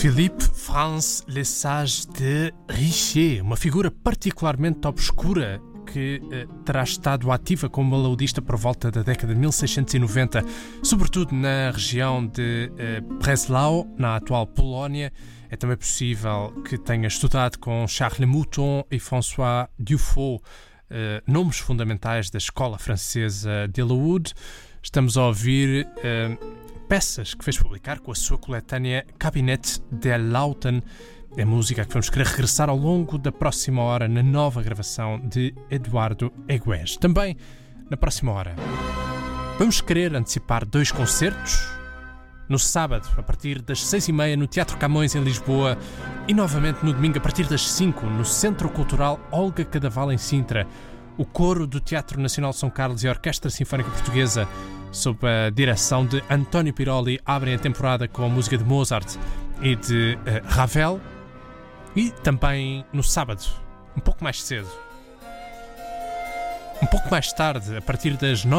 Philippe Franz Lesage de Richer, uma figura particularmente obscura que terá estado ativa como melodista por volta da década de 1690, sobretudo na região de Breslau, na atual Polónia. É também possível que tenha estudado com Charles Mouton e François Dufaux, nomes fundamentais da escola francesa de Laúde. Estamos a ouvir peças que fez publicar com a sua coletânea Kabinett der Lauten. É música que vamos querer regressar ao longo da próxima hora na nova gravação de Eduardo Egués. Também na próxima hora vamos querer antecipar 2 concertos. No sábado, a partir das 6h30 no Teatro Camões em Lisboa, e novamente no domingo a partir das 5 no Centro Cultural Olga Cadaval em Sintra. O coro do Teatro Nacional de São Carlos e a Orquestra Sinfónica Portuguesa, sob a direção de António Piroli, abrem a temporada com a música de Mozart e de Ravel. E também no sábado, um pouco mais cedo, um pouco mais tarde, a partir das 9h,